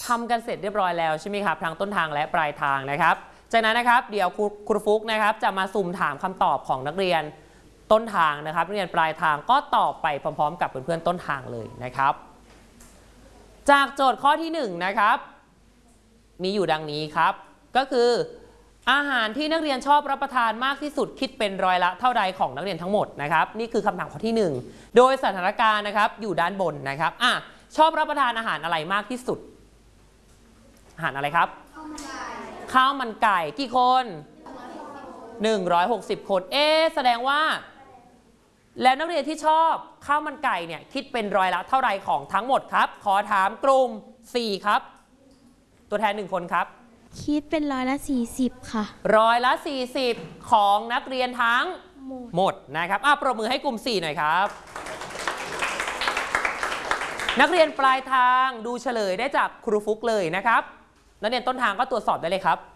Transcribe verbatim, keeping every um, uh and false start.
ทำกันเสร็จเรียบร้อยแล้วใช่ไหมครับทั้งต้นทางและปลายทางนะครับจากนั้นนะครับเดี๋ยวครูฟุกนะครับจะมาสุ่มถามคำตอบของนักเรียนต้นทางนะครับนักเรียนปลายทางก็ตอบไปพร้อมๆกับเพื่อนๆต้นทางเลยนะครับจากโจทย์ข้อที่หนึ่งนะครับมีอยู่ดังนี้ครับก็คืออาหารที่นักเรียนชอบรับประทานมากที่สุดคิดเป็นร้อยละเท่าใดของนักเรียนทั้งหมดนะครับนี่คือคำถามข้อที่หนึ่งโดยสถานการณ์นะครับอยู่ด้านบนนะครับอ่ะชอบรับประทานอาหารอะไรมากที่สุดอาหารอะไรครับข้าวมันไก่กี่คนหนึ่งร้อยหกสิบคนเอ๊ะแสดงว่าแล้วนักเรียนที่ชอบข้าวมันไก่เนี่ยคิดเป็นร้อยละเท่าไรของทั้งหมดครับขอถามกลุ่มสี่ครับตัวแทนหนึ่งคนครับคิดเป็นร้อยละสี่สิบค่ะร้อยละสี่สิบของนักเรียนทั้งหมดนะครับอ่ะปรบมือให้กลุ่มสี่หน่อยครับนักเรียนปลายทางดูเฉลยได้จากครูฟุกเลยนะครับนักเรียนต้นทางก็ตรวจสอบได้เลยครับ